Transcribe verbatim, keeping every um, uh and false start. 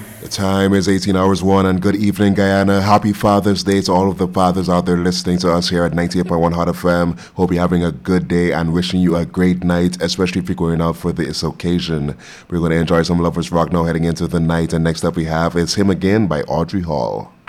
The time is eighteen hours one, and good evening, Guyana. Happy Father's Day to all of the fathers out there listening to us here at ninety-eight point one Hot F M. Hope you're having a good day and wishing you a great night, especially if you're going out for this occasion. We're going to enjoy some Lovers Rock now heading into the night, and next up we have It's Him Again by Audrey Hall.